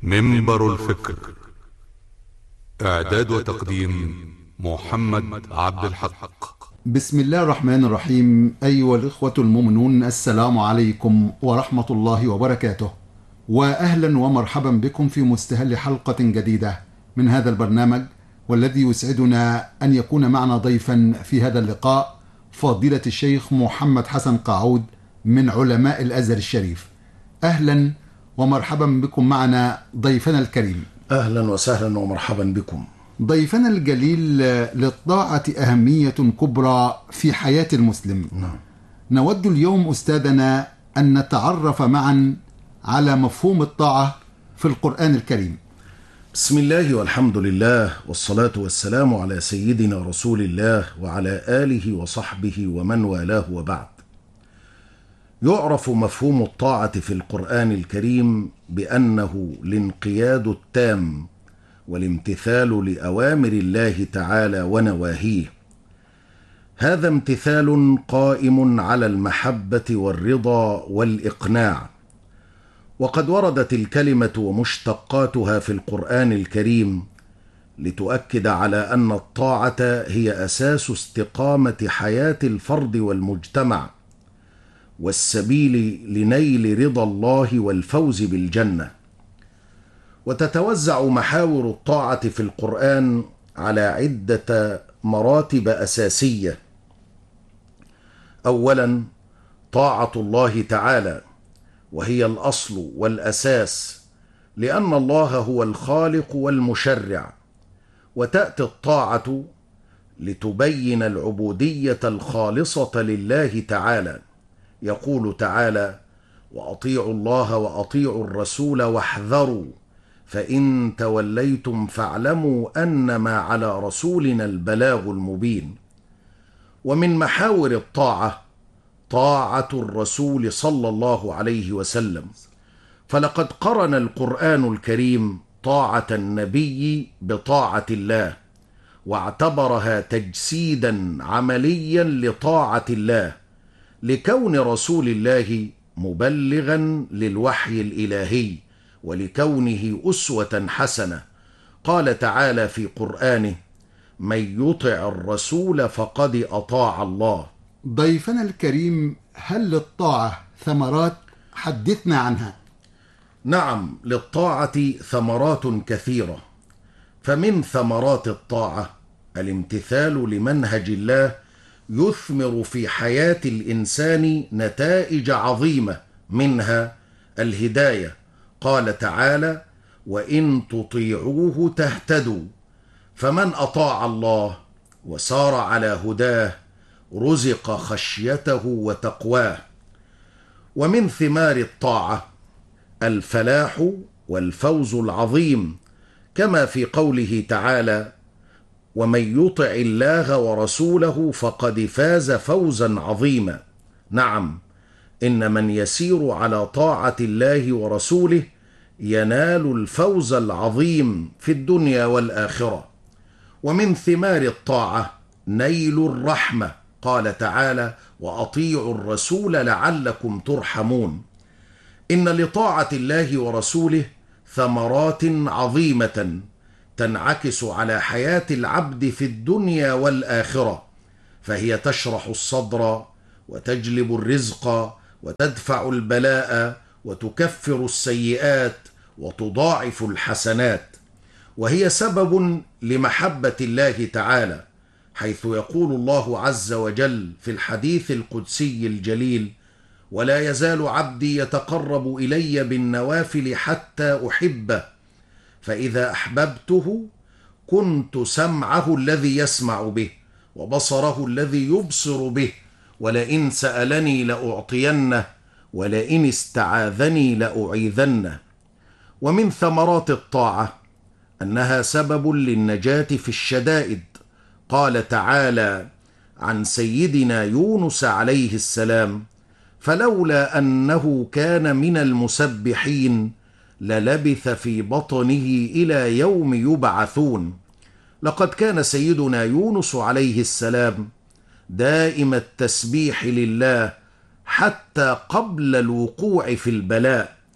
منبر الفكر. إعداد وتقديم محمد عبد الحق. بسم الله الرحمن الرحيم. أيها الإخوة المؤمنون، السلام عليكم ورحمة الله وبركاته، وأهلا ومرحبا بكم في مستهل حلقة جديدة من هذا البرنامج، والذي يسعدنا أن يكون معنا ضيفا في هذا اللقاء فضيلة الشيخ محمد حسن قاعود من علماء الأزهر الشريف. أهلا ومرحبا بكم معنا ضيفنا الكريم. أهلا وسهلا ومرحبا بكم. ضيفنا الجليل، للطاعة أهمية كبرى في حياة المسلم. نود اليوم أستاذنا أن نتعرف معا على مفهوم الطاعة في القرآن الكريم. بسم الله والحمد لله والصلاة والسلام على سيدنا رسول الله وعلى آله وصحبه ومن والاه، وبعد. يعرف مفهوم الطاعة في القرآن الكريم بأنه الانقياد التام والامتثال لأوامر الله تعالى ونواهيه. هذا امتثال قائم على المحبة والرضا والإقناع. وقد وردت الكلمة ومشتقاتها في القرآن الكريم لتؤكد على أن الطاعة هي أساس استقامة حياة الفرد والمجتمع، والسبيل لنيل رضا الله والفوز بالجنة. وتتوزع محاور الطاعة في القرآن على عدة مراتب أساسية. أولا، طاعة الله تعالى، وهي الأصل والأساس، لأن الله هو الخالق والمشرع. وتأتي الطاعة لتبين العبودية الخالصة لله تعالى. يقول تعالى: وأطيعوا الله وأطيعوا الرسول واحذروا فإن توليتم فاعلموا أنما على رسولنا البلاغ المبين. ومن محاور الطاعة طاعة الرسول صلى الله عليه وسلم، فلقد قرن القرآن الكريم طاعة النبي بطاعة الله، واعتبرها تجسيدا عمليا لطاعة الله، لكون رسول الله مبلغا للوحي الإلهي، ولكونه أسوة حسنة. قال تعالى في قرآنه: من يطع الرسول فقد أطاع الله. ضيفنا الكريم، هل للطاعة ثمرات؟ حدثنا عنها. نعم، للطاعة ثمرات كثيرة. فمن ثمرات الطاعة الامتثال لمنهج الله يثمر في حياة الإنسان نتائج عظيمة، منها الهداية. قال تعالى: وإن تطيعوه تهتدوا. فمن أطاع الله وسار على هداه رزق خشيته وتقواه. ومن ثمار الطاعة الفلاح والفوز العظيم، كما في قوله تعالى: ومن يطع الله ورسوله فقد فاز فوزا عظيما. نعم، إن من يسير على طاعة الله ورسوله ينال الفوز العظيم في الدنيا والآخرة. ومن ثمار الطاعة نيل الرحمة. قال تعالى: وأطيعوا الرسول لعلكم ترحمون. إن لطاعة الله ورسوله ثمرات عظيمة تنعكس على حياة العبد في الدنيا والآخرة، فهي تشرح الصدر وتجلب الرزق وتدفع البلاء وتكفر السيئات وتضاعف الحسنات. وهي سبب لمحبة الله تعالى، حيث يقول الله عز وجل في الحديث القدسي الجليل: ولا يزال عبدي يتقرب إلي بالنوافل حتى أحبه، فإذا أحببته كنت سمعه الذي يسمع به وبصره الذي يبصر به، ولئن سألني لأعطينه ولئن استعاذني لأعيذنه. ومن ثمرات الطاعة أنها سبب للنجاة في الشدائد. قال تعالى عن سيدنا يونس عليه السلام: فلولا أنه كان من المسبحين للبث في بطنه إلى يوم يبعثون. لقد كان سيدنا يونس عليه السلام دائم التسبيح لله حتى قبل الوقوع في البلاء،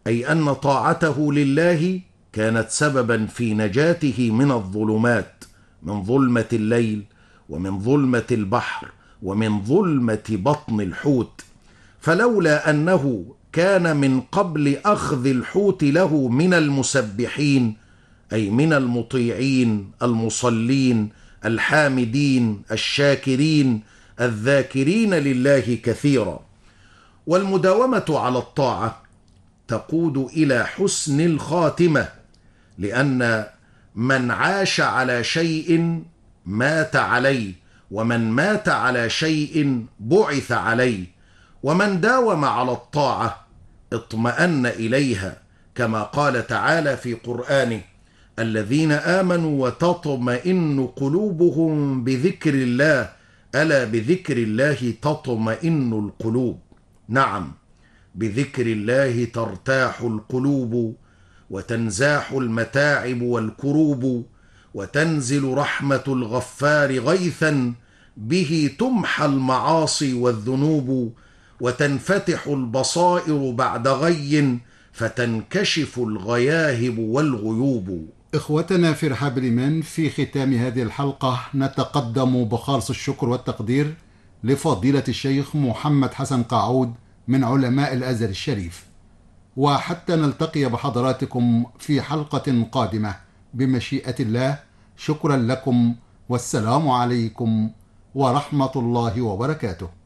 أي أن طاعته لله كانت سببا في نجاته من الظلمات، من ظلمة الليل ومن ظلمة البحر ومن ظلمة بطن الحوت. فلولا أنه كان من قبل أخذ الحوت له من المسبحين، أي من المطيعين المصلين الحامدين الشاكرين الذاكرين لله كثيرا. والمداومة على الطاعة تقود إلى حسن الخاتمة، لأن من عاش على شيء مات عليه، ومن مات على شيء بعث عليه، ومن داوم على الطاعة اطمأن إليها، كما قال تعالى في قرآنه: الذين آمنوا وتطمئن قلوبهم بذكر الله، ألا بذكر الله تطمئن القلوب. نعم، بذكر الله ترتاح القلوب، وتنزاح المتاعب والكروب، وتنزل رحمة الغفار غيثا، به تمحى المعاصي والذنوب، وتنفتح البصائر بعد غي، فتنكشف الغياهب والغيوب. إخوتنا في رحاب الإيمان، في ختام هذه الحلقة نتقدم بخالص الشكر والتقدير لفضيلة الشيخ محمد حسن قاعود من علماء الأزهر الشريف، وحتى نلتقي بحضراتكم في حلقة قادمة بمشيئة الله. شكرا لكم، والسلام عليكم ورحمة الله وبركاته.